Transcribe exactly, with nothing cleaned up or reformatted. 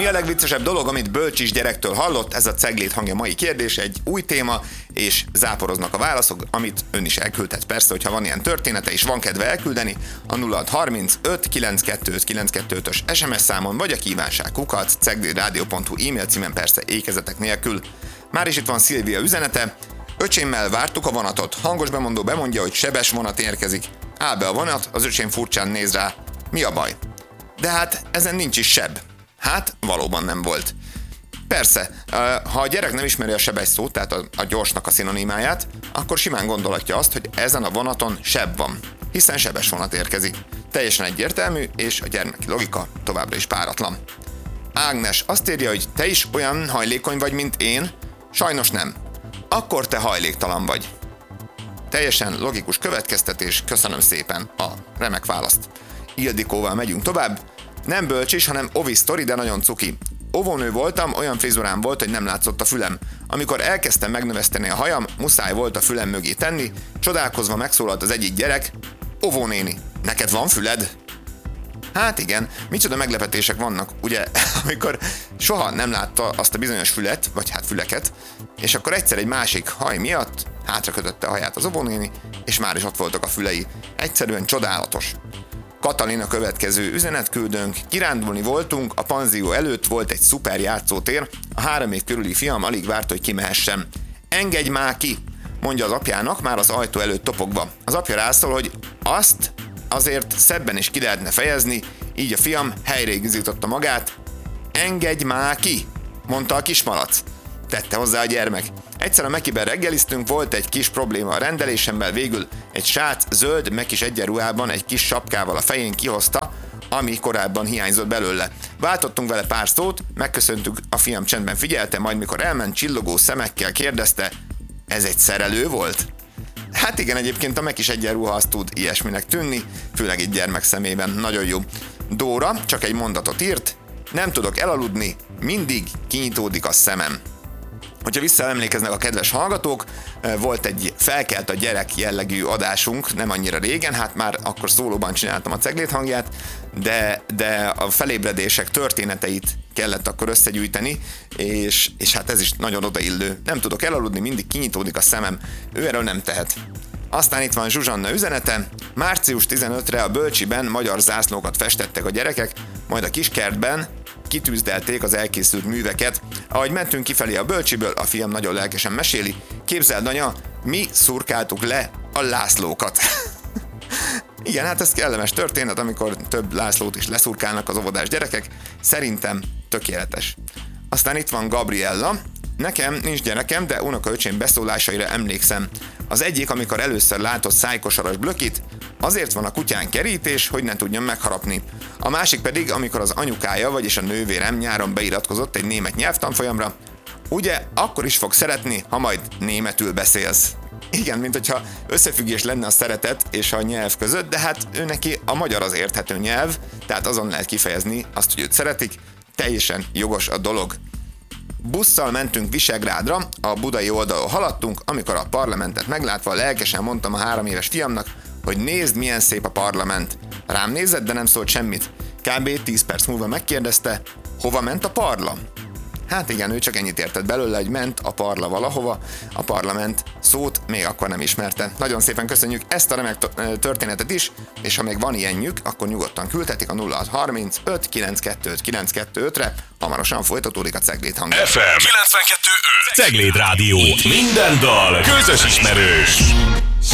Mi a legviccesebb dolog, amit Bölcsis gyerektől hallott? Ez a Ceglét hangja mai kérdés, egy új téma, és záporoznak a válaszok, amit ön is elküldhet. Persze, hogyha van ilyen története, és van kedve elküldeni, a nulla hat harmincöt kilencszázkettőöt kilencszázkettőötös es em es számon, vagy a kívánság kukac ceglédradio pont hu e-mail címen, persze ékezetek nélkül. Már is itt van Szilvia üzenete. Öcsémmel vártuk a vonatot. Hangos bemondó bemondja, hogy sebes vonat érkezik. Áll be a vonat, az öcsém furcsán néz rá. Mi a baj? De hát ezen nincs is seb. Hát valóban nem volt. Persze, ha a gyerek nem ismeri a sebes szót, tehát a, a gyorsnak a szinonimáját, akkor simán gondolhatja azt, hogy ezen a vonaton seb van, hiszen sebes vonat érkezik. Teljesen egyértelmű, és a gyermeki logika továbbra is páratlan. Ágnes azt írja, hogy te is olyan hajlékony vagy, mint én? Sajnos nem. Akkor te hajléktalan vagy. Teljesen logikus következtetés, köszönöm szépen a remek választ. Ildikóval megyünk tovább. Nem Bölcsis, hanem Ovi sztori, de nagyon cuki. Óvónő voltam, olyan frizurám volt, hogy nem látszott a fülem. Amikor elkezdtem megnöveszteni a hajam, muszáj volt a fülem mögé tenni, csodálkozva megszólalt az egyik gyerek. Óvónéni, neked van füled? Hát igen, micsoda meglepetések vannak, ugye, amikor soha nem látta azt a bizonyos fület, vagy hát füleket, és akkor egyszer egy másik haj miatt hátrakötötte a haját az óvónéni, és már is ott voltak a fülei. Egyszerűen csodálatos. Katalina következő üzenetküldőnk. Kirándulni voltunk, a panzió előtt volt egy szuper játszótér, a három év körüli fiam alig várt, hogy kimehessen. Engedj már ki, mondja az apjának, már az ajtó előtt topogva. Az apja rászól, hogy azt azért szebben is ki lehetne fejezni, így a fiam helyre igazította magát. Engedj már ki, mondta a kismalac. Tette hozzá a gyermek. Egyszer a Mekiben reggeliztünk, volt egy kis probléma a rendelésemmel, végül egy srác zöld Mekis egyenruhában egy kis sapkával a fején kihozta, ami korábban hiányzott belőle. Váltottunk vele pár szót, megköszöntük, a fiam csendben figyelte, majd mikor elment, csillogó szemekkel kérdezte, ez egy szerelő volt? Hát igen, egyébként a Mekis egyenruha az tud ilyesminek tűnni, főleg egy gyermek szemében, nagyon jó. Dóra csak egy mondatot írt, nem tudok elaludni, mindig kinyitódik a szemem. Hogyha visszaemlékeznek a kedves hallgatók, volt egy felkelt a gyerek jellegű adásunk, nem annyira régen, hát már akkor szólóban csináltam a Ceglét hangját, de, de a felébredések történeteit kellett akkor összegyűjteni, és, és hát ez is nagyon odaillő. Nem tudok elaludni, mindig kinyitódik a szemem, ő erről nem tehet. Aztán itt van Zsuzsanna üzenete. március tizenötödikére a Bölcsiben magyar zászlókat festettek a gyerekek, majd a kiskertben kitűzdelték az elkészült műveket. Ahogy mentünk kifelé a Bölcsiből, a fiam nagyon lelkesen meséli. Képzeld, anya, mi szurkáltuk le a Lászlókat. Igen, hát ez kellemes történet, amikor több Lászlót is leszurkálnak az óvodás gyerekek. Szerintem tökéletes. Aztán itt van Gabriella. Nekem nincs gyerekem, de unokaöcsém beszólásaira emlékszem. Az egyik, amikor először látott szájkosaras blökit, azért van a kutyán kerítés, hogy ne tudjon megharapni. A másik pedig, amikor az anyukája, vagyis a nővérem nyáron beiratkozott egy német nyelvtanfolyamra, ugye akkor is fog szeretni, ha majd németül beszélsz. Igen, mint hogyha összefüggés lenne a szeretet és a nyelv között, de hát ő neki a magyar az érthető nyelv, tehát azon lehet kifejezni azt, hogy őt szeretik, teljesen jogos a dolog. Busszal mentünk Visegrádra, a budai oldalon haladtunk, amikor a parlamentet meglátva lelkesen mondtam a három éves fiamnak, hogy nézd, milyen szép a parlament. Rám nézett, de nem szólt semmit. Kb. tíz perc múlva megkérdezte, hova ment a parla? Hát igen, ő csak ennyit értett belőle, hogy ment a parla valahova, a parlament szót még akkor nem ismerte. Nagyon szépen köszönjük ezt a remek történetet is, és ha még van ilyenjük, akkor nyugodtan küldhetik a nulla hat harmincöt kilencszázkettőöt kilencszázkettőötre, hamarosan folytatódik a Ceglét hangja. ef em kilencvenkettő öt Ceglét Rádió. Minden dal közös ismerős.